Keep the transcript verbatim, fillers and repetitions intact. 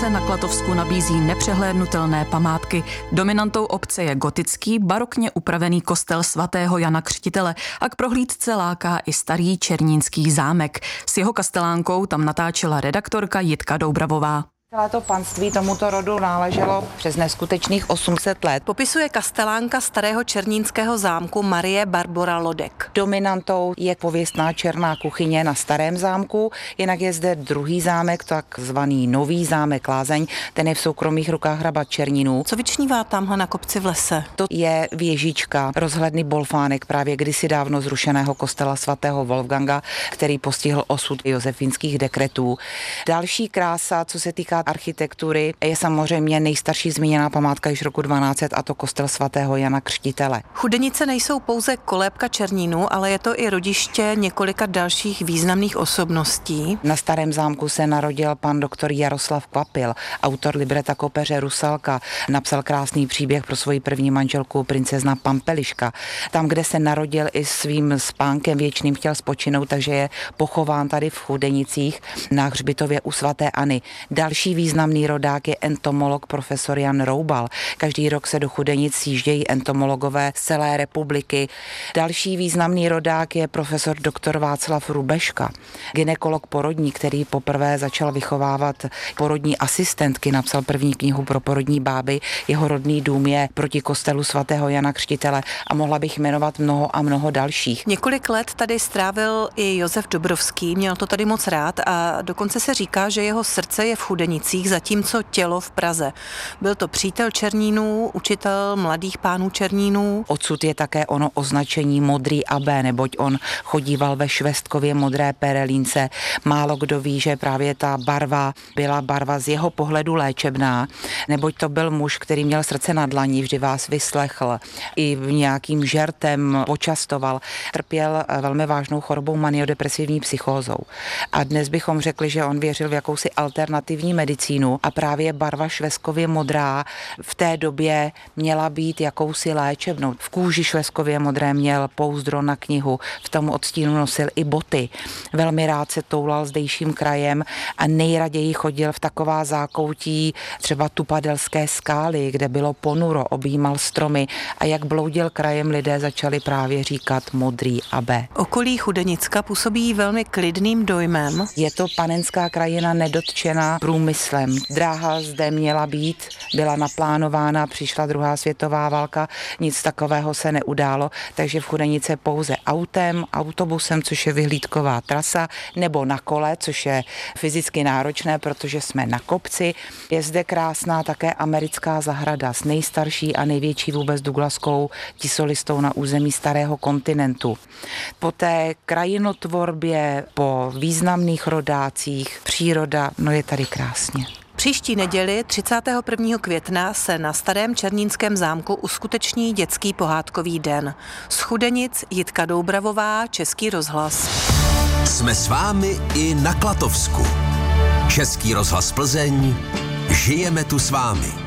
ulice na Klatovsku nabízí nepřehlédnutelné památky. Dominantou obce je gotický, barokně upravený kostel svatého Jana Křtitele a k prohlídce láká i starý černínský zámek. S jeho kastelánkou tam natáčela redaktorka Jitka Doubravová. Celé to panství tomuto rodu náleželo přes neskutečných osm set let. Popisuje kastelánka starého černínského zámku Marie Barbora Lodek. Dominantou je pověstná černá kuchyně na starém zámku, jinak je zde druhý zámek, takzvaný nový zámek Lázeň, ten je v soukromých rukách hraba Černínů. Co vyčnívá tamhle na kopci v lese? To je věžička, rozhledný bolfánek právě kdysi dávno zrušeného kostela svatého Wolfganga, který postihl osud josefínských dekretů. Další krása, co se týká architektury, je samozřejmě nejstarší zmíněná památka již roku dvanáct set, a to kostel svatého Jana Křtitele. Chudenice nejsou pouze kolébka Černínů, ale je to i rodiště několika dalších významných osobností. Na starém zámku se narodil pan doktor Jaroslav Kvapil, autor libreta k opeře Rusalka. Napsal krásný příběh pro svoji první manželku princezna Pampeliška. Tam, kde se narodil, i svým spánkem věčným chtěl spočinout, takže je pochován tady v Chudenicích na hřbitově u svaté Anny. Další významný rodák je entomolog profesor Jan Roubal. Každý rok se do Chudenic sjíždějí entomologové z celé republiky. Další významný rodák je profesor doktor Václav Rubeška, gynekolog porodní, který poprvé začal vychovávat porodní asistentky, napsal první knihu pro porodní báby. Jeho rodný dům je proti kostelu svatého Jana Křtitele a mohla bych jmenovat mnoho a mnoho dalších. Několik let tady strávil i Josef Dobrovský, měl to tady moc rád a dokonce se říká, že jeho srdce je v Chudenicích, zatímco tělo v Praze. Byl to přítel Černínů, učitel mladých pánů Černínů. Odsud je také ono označení modrý abé, neboť on chodíval ve švestkově modré perelínce. Málo kdo ví, že právě ta barva byla barva z jeho pohledu léčebná, neboť to byl muž, který měl srdce na dlaní, vždy vás vyslechl, i nějakým žertem počastoval. Trpěl velmi vážnou chorobou maniodepresivní psychózou. A dnes bychom řekli, že on věřil v jakousi alternativní medicínu a právě barva švestkově modrá v té době měla být jakousi léčebnou. V kůži švestkově modré měl pouzdro na knihu, v tom odstínu nosil i boty. Velmi rád se toulal zdejším krajem a nejraději chodil v taková zákoutí třeba Tupadelské skály, kde bylo ponuro, objímal stromy a jak bloudil krajem, lidé začali právě říkat modrý abé. Okolí Chudenicka působí velmi klidným dojmem. Je to panenská krajina nedotčená průmyslem. Dráha zde měla být, byla naplánována, přišla druhá světová válka, nic takového se neudálo, takže v Chudenice pouze autem, autobusem, což je vyhlídková trasa, nebo na kole, což je fyzicky náročné, protože jsme na kopci. Je zde krásná také americká zahrada s nejstarší a největší vůbec douglaskou tisolistou na území starého kontinentu. Po té krajinotvorbě, po významných rodácích, příroda, no je tady krásně. Příští neděli třicátého prvního května se na starém černínském zámku uskuteční dětský pohádkový den. Z Chudenic Jitka Doubravová, Český rozhlas. Jsme s vámi i na Klatovsku. Český rozhlas Plzeň. Žijeme tu s vámi.